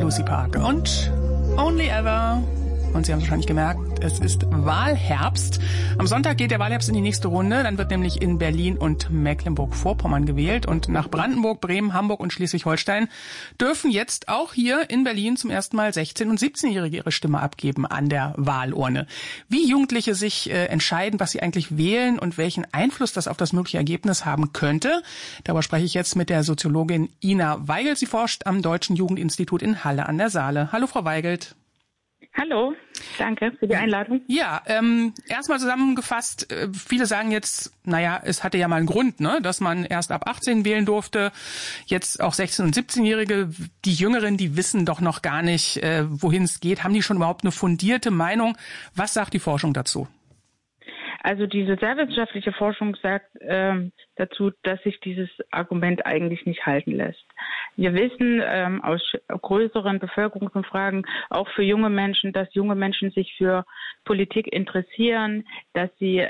Lucy Park und Only Ever. Und Sie haben es wahrscheinlich gemerkt, es ist Wahlherbst. Am Sonntag geht der Wahlherbst in die nächste Runde. Dann wird nämlich in Berlin und Mecklenburg-Vorpommern gewählt. Und nach Brandenburg, Bremen, Hamburg und Schleswig-Holstein dürfen jetzt auch hier in Berlin zum ersten Mal 16- und 17-Jährige ihre Stimme abgeben an der Wahlurne. Wie Jugendliche sich entscheiden, was sie eigentlich wählen und welchen Einfluss das auf das mögliche Ergebnis haben könnte, darüber spreche ich jetzt mit der Soziologin Ina Weigelt. Sie forscht am Deutschen Jugendinstitut in Halle an der Saale. Hallo, Frau Weigelt. Hallo, danke für die Einladung. Ja, erstmal zusammengefasst, viele sagen jetzt, naja, es hatte ja mal einen Grund, ne, dass man erst ab 18 wählen durfte, jetzt auch 16- und 17-Jährige, die Jüngeren, die wissen doch noch gar nicht, wohin es geht. Haben die schon überhaupt eine fundierte Meinung? Was sagt die Forschung dazu? Also die sozialwissenschaftliche Forschung sagt dazu, dass sich dieses Argument eigentlich nicht halten lässt. Wir wissen aus größeren Bevölkerungsumfragen, auch für junge Menschen, dass junge Menschen sich für Politik interessieren, dass sie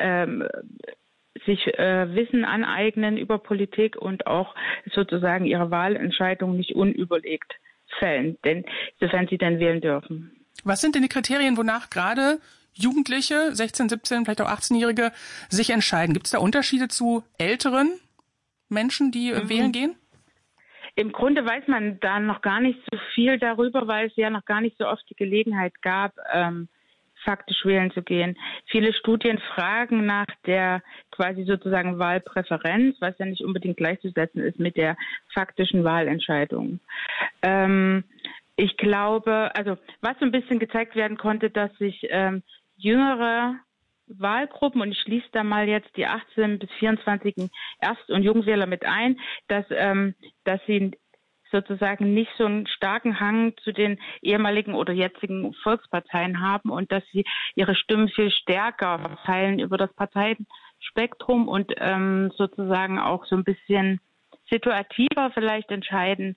sich Wissen aneignen über Politik und auch sozusagen ihre Wahlentscheidung nicht unüberlegt fällen, denn sofern sie denn wählen dürfen. Was sind denn die Kriterien, wonach gerade Jugendliche, 16, 17, vielleicht auch 18-Jährige, sich entscheiden? Gibt es da Unterschiede zu älteren Menschen, die wählen gehen? Im Grunde weiß man da noch gar nicht so viel darüber, weil es ja noch gar nicht so oft die Gelegenheit gab, faktisch wählen zu gehen. Viele Studien fragen nach der quasi sozusagen Wahlpräferenz, was ja nicht unbedingt gleichzusetzen ist mit der faktischen Wahlentscheidung. Ich glaube, also was so ein bisschen gezeigt werden konnte, dass sich jüngere Wahlgruppen, und ich schließe da mal jetzt die 18- bis 24-jährigen Erst- und Jungwähler mit ein, dass sie sozusagen nicht so einen starken Hang zu den ehemaligen oder jetzigen Volksparteien haben und dass sie ihre Stimmen viel stärker verteilen über das Parteienspektrum und sozusagen auch so ein bisschen situativer vielleicht entscheiden.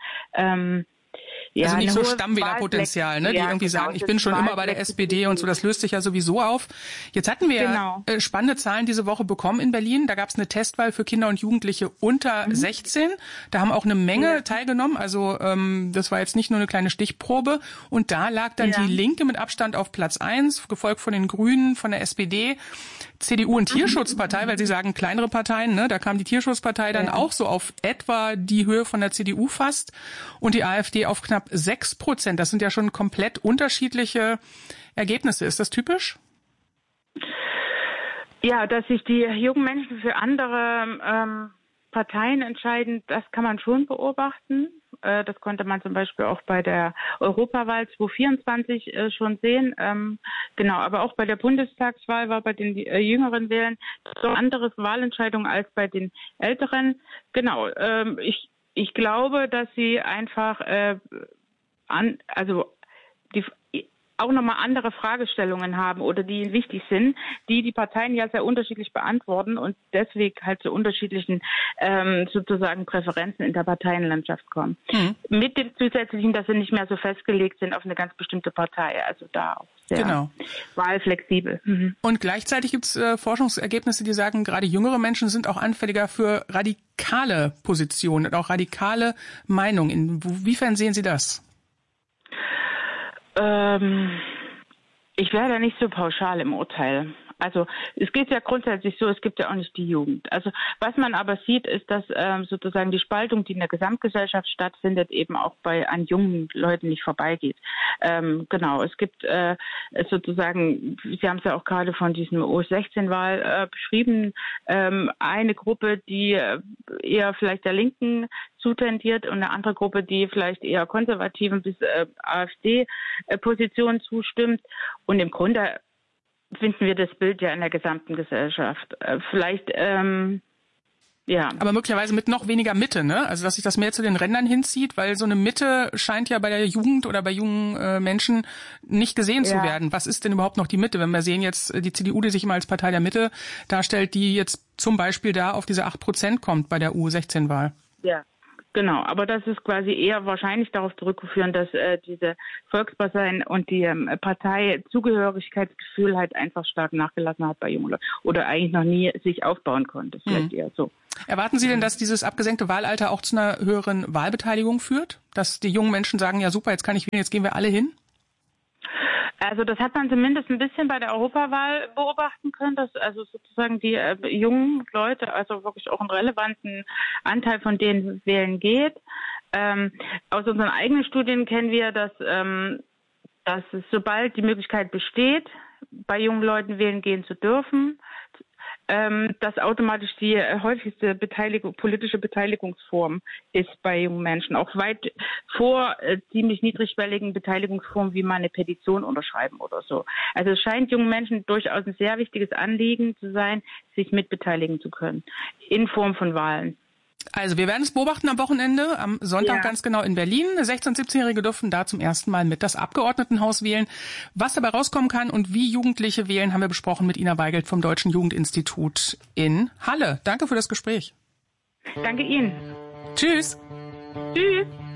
Ja, also nicht so Stammwählerpotenzial, ne? Die irgendwie sagen, ich bin schon immer bei der SPD und so, das löst sich ja sowieso auf. Jetzt hatten wir spannende Zahlen diese Woche bekommen in Berlin. Da gab es eine Testwahl für Kinder und Jugendliche unter 16. Da haben auch eine Menge teilgenommen. Also das war jetzt nicht nur eine kleine Stichprobe. Und da lag dann die Linke mit Abstand auf Platz 1, gefolgt von den Grünen, von der SPD, CDU und Tierschutzpartei, weil sie sagen kleinere Parteien, ne? Da kam die Tierschutzpartei dann auch so auf etwa die Höhe von der CDU fast und die AfD auf knapp 6%. Das sind ja schon komplett unterschiedliche Ergebnisse. Ist das typisch? Ja, dass sich die jungen Menschen für andere Parteien entscheiden, das kann man schon beobachten. Das konnte man zum Beispiel auch bei der Europawahl 2024 schon sehen. Genau, aber auch bei der Bundestagswahl war bei den jüngeren Wählern so eine andere Wahlentscheidung als bei den älteren. Genau, ich glaube, dass sie einfach auch nochmal andere Fragestellungen haben oder die ihnen wichtig sind, die Parteien ja sehr unterschiedlich beantworten und deswegen halt zu unterschiedlichen sozusagen Präferenzen in der Parteienlandschaft kommen. Mit dem Zusätzlichen, dass sie nicht mehr so festgelegt sind auf eine ganz bestimmte Partei, also da auch sehr wahlflexibel. Und gleichzeitig gibt es Forschungsergebnisse, die sagen, gerade jüngere Menschen sind auch anfälliger für radikale Positionen und auch radikale Meinungen. Inwiefern sehen Sie das? Ich wäre da nicht so pauschal im Urteil. Also es geht ja grundsätzlich so, es gibt ja auch nicht die Jugend. Also was man aber sieht, ist, dass sozusagen die Spaltung, die in der Gesamtgesellschaft stattfindet, eben auch an jungen Leuten nicht vorbeigeht. Genau, es gibt sozusagen, Sie haben es ja auch gerade von diesem U16-Wahl beschrieben, eine Gruppe, die eher vielleicht der Linken zutendiert und eine andere Gruppe, die vielleicht eher konservativen bis AfD-Positionen zustimmt. Und im Grunde finden wir das Bild ja in der gesamten Gesellschaft. Vielleicht, ja. Aber möglicherweise mit noch weniger Mitte, ne? Also, dass sich das mehr zu den Rändern hinzieht, weil so eine Mitte scheint ja bei der Jugend oder bei jungen Menschen nicht gesehen zu werden. Was ist denn überhaupt noch die Mitte? Wenn wir sehen jetzt die CDU, die sich immer als Partei der Mitte darstellt, die jetzt zum Beispiel da auf diese 8% kommt bei der U16-Wahl. Ja. Genau, aber das ist quasi eher wahrscheinlich darauf zurückzuführen, dass diese Volksparteien und die Parteizugehörigkeitsgefühl halt einfach stark nachgelassen hat bei jungen Leuten oder eigentlich noch nie sich aufbauen konnte. Vielleicht eher so. Erwarten Sie denn, dass dieses abgesenkte Wahlalter auch zu einer höheren Wahlbeteiligung führt? Dass die jungen Menschen sagen, ja super, jetzt kann ich wählen, jetzt gehen wir alle hin? Also das hat man zumindest ein bisschen bei der Europawahl beobachten können, dass also sozusagen die jungen Leute, also wirklich auch einen relevanten Anteil von denen wählen geht. Aus unseren eigenen Studien kennen wir, dass es, sobald die Möglichkeit besteht, bei jungen Leuten wählen gehen zu dürfen, dass automatisch die häufigste politische Beteiligungsform ist bei jungen Menschen, auch weit vor ziemlich niedrigschwelligen Beteiligungsformen wie mal eine Petition unterschreiben oder so. Also es scheint jungen Menschen durchaus ein sehr wichtiges Anliegen zu sein, sich mitbeteiligen zu können, in Form von Wahlen. Also wir werden es beobachten am Wochenende, am Sonntag ganz genau in Berlin. 16- und 17-Jährige dürfen da zum ersten Mal mit das Abgeordnetenhaus wählen. Was dabei rauskommen kann und wie Jugendliche wählen, haben wir besprochen mit Ina Weigelt vom Deutschen Jugendinstitut in Halle. Danke für das Gespräch. Danke Ihnen. Tschüss. Tschüss.